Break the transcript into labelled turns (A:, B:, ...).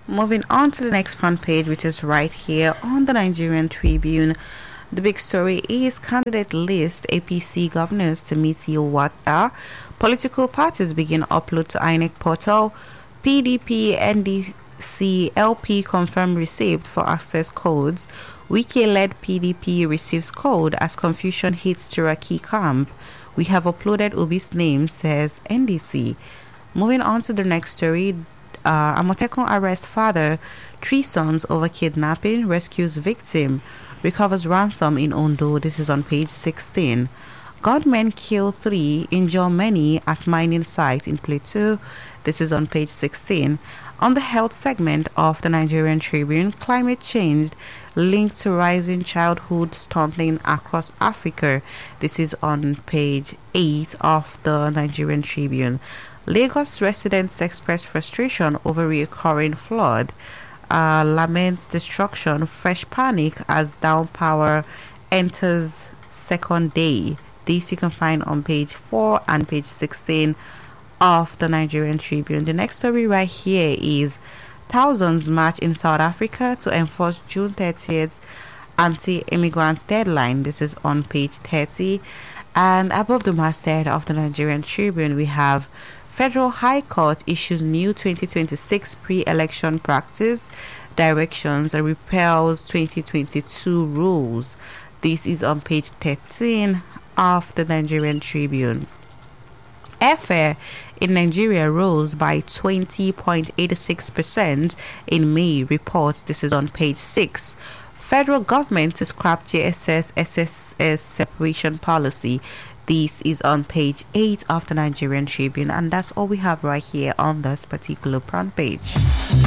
A: Moving on to the next front page, which is right here on the Nigerian Tribune. The big story is candidate list APC governors to meet Yowata. Political parties begin upload to INEC portal. PDP, NDC, LP confirm received for access codes. Wike-led PDP receives code as confusion hits Cherokee camp. We have uploaded Obi's name, says NDC. Moving on to the next story. Amotekun arrests father, 3 sons over kidnapping, rescues victim, recovers ransom in Ondo. This is on page 16. Gunmen kill 3, injure many at mining site in Plateau. This is on page 16. On the health segment of the Nigerian Tribune, climate change linked to rising childhood stunting across Africa. This is on page 8 of the Nigerian Tribune. Lagos residents express frustration over recurring flood. Laments destruction, fresh panic as downpour enters second day. This you can find on page 4 and page 16 of the Nigerian Tribune. The next story right here is thousands march in South Africa to enforce June 30th anti-immigrant deadline. This is on page 30. And above the masthead of the Nigerian Tribune, we have Federal High Court issues new 2026 pre-election practice directions and repeals 2022 rules. This is on page 13 of the Nigerian Tribune. Airfare in Nigeria rose by 20.86% in May, report. This is on page 6. Federal government to scrap JSS SSS separation policy. This is on page 8 of the Nigerian Tribune, and that's all we have right here on this particular front page.